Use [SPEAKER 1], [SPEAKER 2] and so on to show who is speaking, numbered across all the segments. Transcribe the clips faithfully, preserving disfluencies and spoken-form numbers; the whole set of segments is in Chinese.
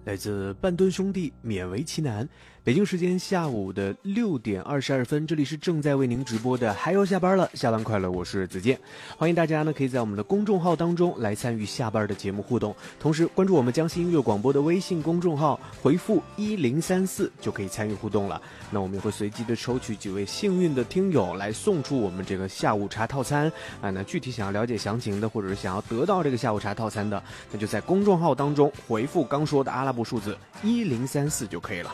[SPEAKER 1] 来自半吨兄弟，勉为其难。北京时间下午的六点二十二分，这里是正在为您直播的还要下班了，下班快乐，我是子健。欢迎大家呢可以在我们的公众号当中来参与下班的节目互动，同时关注我们江西音乐广播的微信公众号，回复一零三四就可以参与互动了。那我们也会随机的抽取几位幸运的听友来送出我们这个下午茶套餐啊。那具体想要了解详情的，或者是想要得到这个下午茶套餐的，那就在公众号当中回复刚说的阿拉伯数字一零三四就可以了。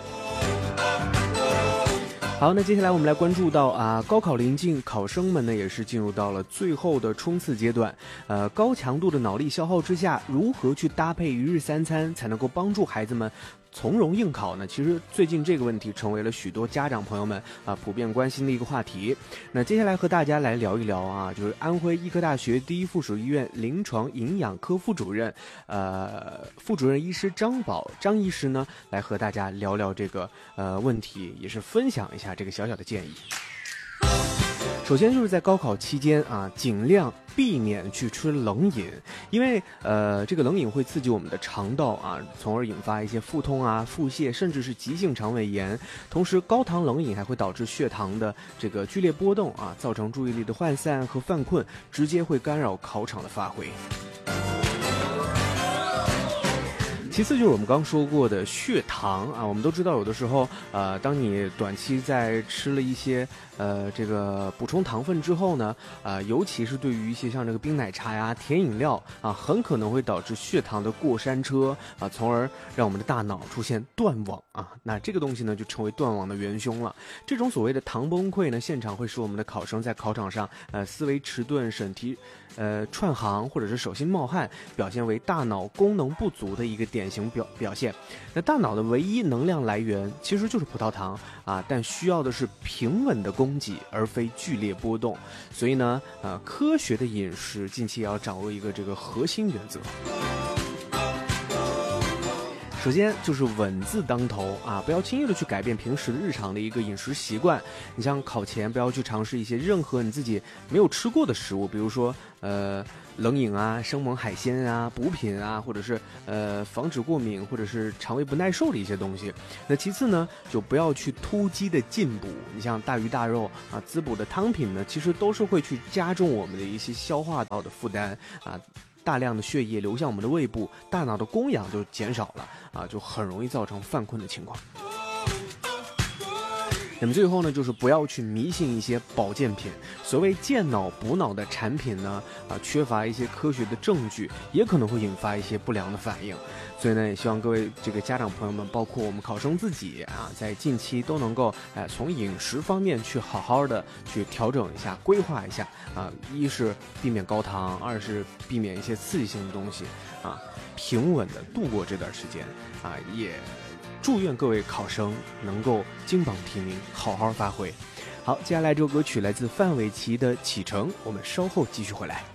[SPEAKER 1] 好，那接下来我们来关注到啊，高考临近，考生们呢也是进入到了最后的冲刺阶段。呃，高强度的脑力消耗之下，如何去搭配一日三餐，才能够帮助孩子们从容应考呢？其实最近这个问题成为了许多家长朋友们啊普遍关心的一个话题。那接下来和大家来聊一聊啊，就是安徽医科大学第一附属医院临床营养科副主任，呃，副主任医师张宝张医师呢，来和大家聊聊这个呃问题，也是分享一下这个小小的建议。首先就是在高考期间啊，尽量避免去吃冷饮，因为呃这个冷饮会刺激我们的肠道啊，从而引发一些腹痛啊、腹泻，甚至是急性肠胃炎。同时，高糖冷饮还会导致血糖的这个剧烈波动啊，造成注意力的涣散和犯困，直接会干扰考场的发挥。其次就是我们刚说过的血糖啊，我们都知道有的时候，呃，当你短期在吃了一些呃这个补充糖分之后呢，呃，尤其是对于一些像这个冰奶茶呀、甜饮料啊，很可能会导致血糖的过山车啊，从而让我们的大脑出现断网啊。那这个东西呢，就成为断网的元凶了。这种所谓的糖崩溃呢，现场会使我们的考生在考场上呃思维迟钝、审题呃串行或者是手心冒汗，表现为大脑功能不足的一个典型表表现。那大脑的唯一能量来源其实就是葡萄糖啊，但需要的是平稳的供给，而非剧烈波动。所以呢，呃，科学的饮食近期也要掌握一个这个核心原则。首先就是稳字当头啊，不要轻易的去改变平时的日常的一个饮食习惯。你像考前不要去尝试一些任何你自己没有吃过的食物，比如说呃冷饮啊、生猛海鲜啊、补品啊，或者是呃防止过敏或者是肠胃不耐受的一些东西。那其次呢，就不要去突击的进补。你像大鱼大肉啊、滋补的汤品呢，其实都是会去加重我们的一些消化道的负担啊。大量的血液流向我们的胃部，大脑的供氧就减少了啊，就很容易造成犯困的情况。那么最后呢，就是不要去迷信一些保健品。所谓健脑补脑的产品呢，啊，缺乏一些科学的证据，也可能会引发一些不良的反应。所以呢，也希望各位这个家长朋友们，包括我们考生自己啊，在近期都能够哎、呃、从饮食方面去好好的去调整一下、规划一下啊。一是避免高糖，二是避免一些刺激性的东西啊，平稳的度过这段时间啊，也祝愿各位考生能够金榜题名，好好发挥。好，接下来这首歌曲来自范玮琪的《启程》，我们稍后继续回来。